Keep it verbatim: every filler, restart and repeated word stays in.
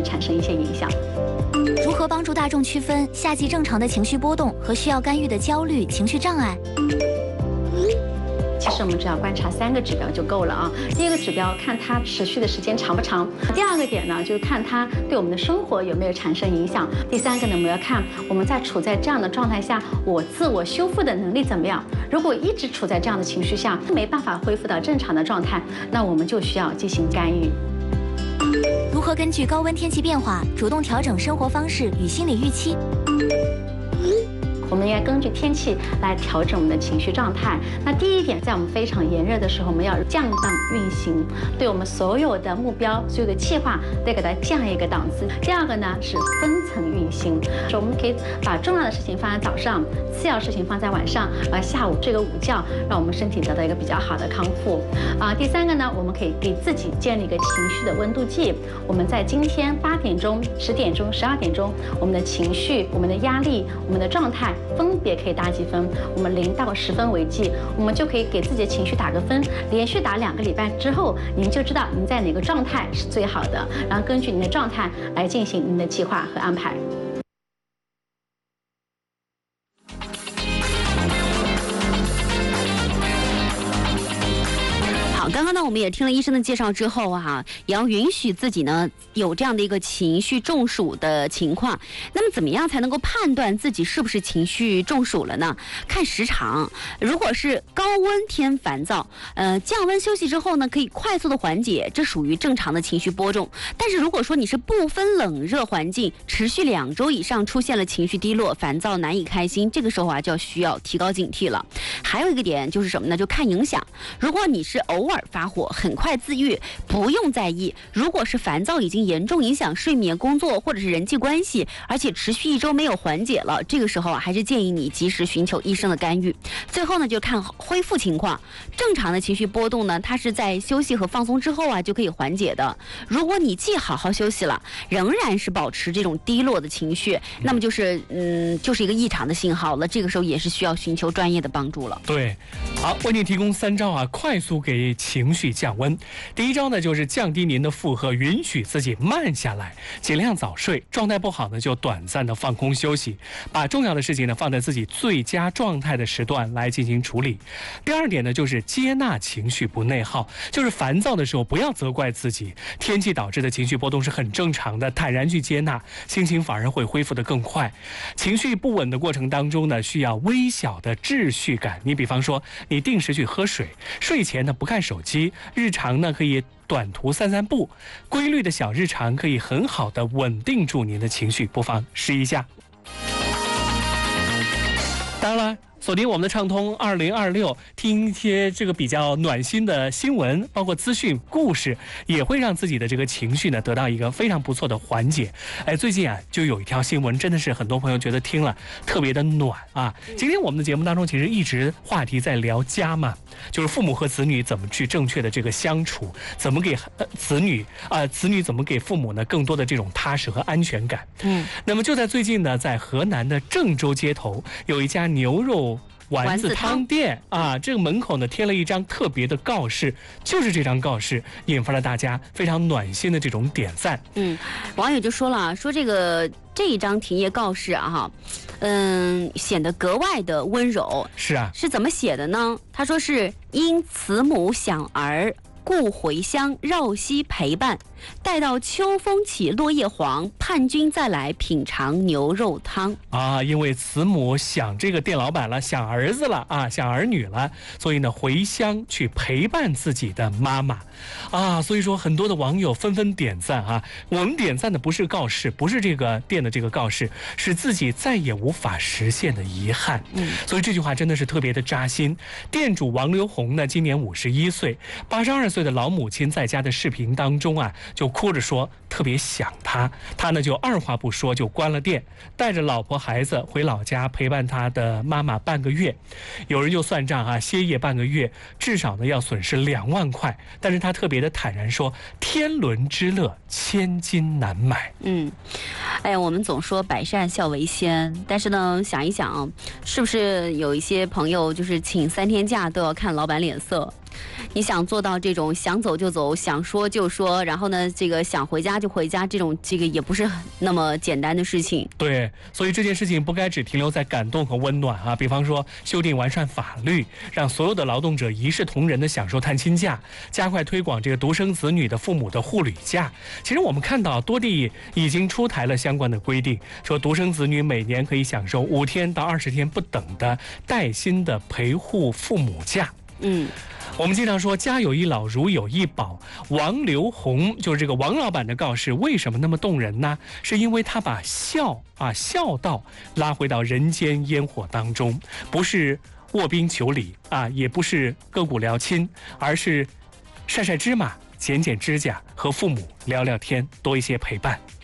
能产生一些影响。 如何帮助大众区分夏季正常的情绪波动和需要干预的焦虑、情绪障碍？ 其实我们只要观察三个指标就够了啊。第一个指标看它持续的时间长不长，第二个点呢就是看它对我们的生活有没有产生影响，第三个呢我们要看我们在处在这样的状态下，我自我修复的能力怎么样。如果一直处在这样的情绪下，没办法恢复到正常的状态，那我们就需要进行干预。 如何根据高温天气变化主动调整生活方式与心理预期？ 我们应该根据天气来调整我们的情绪状态。那第一点，在我们非常炎热的时候，我们要降档运行，对我们所有的目标、所有的计划得给它降一个档次。第二个呢是分层运行，说我们可以把重要的事情放在早上，次要事情放在晚上，而下午睡个午觉，让我们身体得到一个比较好的康复。啊，第三个呢，我们可以给自己建立一个情绪的温度计。我们在今天八点钟、十点钟、十二点钟，我们的情绪、我们的压力、我们的状态分别可以打几分，我们零到十分为计，我们就可以给自己的情绪打个分。连续打两个礼拜之后，您就知道您在哪个状态是最好的，然后根据您的状态来进行您的计划和安排。 刚刚呢，我们也听了医生的介绍之后啊，也要允许自己呢有这样的一个情绪中暑的情况。那么怎么样才能够判断自己是不是情绪中暑了呢？看时长，如果是高温天烦躁，呃，降温休息之后呢，可以快速的缓解，这属于正常的情绪波动。但是如果说你是不分冷热环境，持续两周以上出现了情绪低落、烦躁、难以开心，这个时候啊就要需要提高警惕了。还有一个点就是什么呢？就看影响。如果你是偶尔发火，很快自愈，不用在意。如果是烦躁已经严重影响睡眠、工作或者是人际关系，而且持续一周没有缓解了，这个时候啊，还是建议你及时寻求医生的干预。最后呢，就看恢复情况。正常的情绪波动呢，它是在休息和放松之后啊就可以缓解的。如果你既好好休息了，仍然是保持这种低落的情绪，那么就是嗯，就是一个异常的信号了。这个时候也是需要寻求专业的帮助了。 对，好，为您提供三招啊，快速给情绪降温。第一招呢，就是降低您的负荷，允许自己慢下来，尽量早睡。状态不好呢，就短暂的放空休息，把重要的事情呢放在自己最佳状态的时段来进行处理。第二点呢，就是接纳情绪，不内耗，就是烦躁的时候不要责怪自己，天气导致的情绪波动是很正常的，坦然去接纳，心情反而会恢复得更快。情绪不稳的过程当中呢，需要微小的秩序感。你比方说，你定时去喝水，睡前呢不看手机，日常呢可以短途散散步，规律的小日常可以很好的稳定住您的情绪，不妨试一下。当然了，锁定我们的畅通二零二六，听一些这个比较暖心的新闻，包括资讯、故事，也会让自己的这个情绪呢得到一个非常不错的缓解。哎，最近啊，就有一条新闻，真的是很多朋友觉得听了特别的暖啊。今天我们的节目当中，其实一直话题在聊家嘛，就是父母和子女怎么去正确的这个相处，怎么给呃子女啊、呃，子女怎么给父母呢更多的这种踏实和安全感。嗯，那么就在最近呢，在河南的郑州街头有一家牛肉丸子汤店啊，这个门口呢贴了一张特别的告示，就是这张告示引发了大家非常暖心的这种点赞。 嗯，网友就说了，说这个这一张停业告示啊，哈，嗯，显得格外的温柔。 是啊， 是怎么写的呢？他说是因慈母想儿，故回乡绕膝陪伴，待到秋风起落叶黄，盼君再来品尝牛肉汤啊！因为慈母想这个店老板了，想儿子了啊，想儿女了，所以呢回乡去陪伴自己的妈妈啊。所以说很多的网友纷纷点赞啊。我们点赞的不是告示，不是这个店的这个告示，是自己再也无法实现的遗憾。嗯，所以这句话真的是特别的扎心。店主王刘红呢，今年五十一岁，八十二岁的老母亲在家的视频当中啊，就哭着说特别想他，他呢就二话不说就关了店，带着老婆孩子回老家陪伴他的妈妈半个月。有人就算账啊，歇业半个月至少呢要损失两万块，但是他特别的坦然说，天伦之乐千金难买。嗯， 哎呀，我们总说百善孝为先，但是呢想一想，是不是有一些朋友就是请三天假都要看老板脸色？ 你想做到这种想走就走，想说就说，然后呢，这个想回家就回家，这种这个也不是那么简单的事情。 对，所以这件事情不该只停留在感动和温暖啊。比方说，修订完善法律，让所有的劳动者一视同仁的享受探亲假，加快推广这个独生子女的父母的护理假。其实我们看到多地已经出台了相关的规定，说独生子女每年可以享受五天到二十天不等的带薪的陪护父母假。 嗯。 我们经常说家有一老如有一宝，王刘洪就是这个王老板的告示为什么那么动人呢？是因为他把孝啊孝道拉回到人间烟火当中，不是卧冰求鲤啊，也不是割骨疗亲，而是晒晒芝麻、剪剪指甲，和父母聊聊天，多一些陪伴。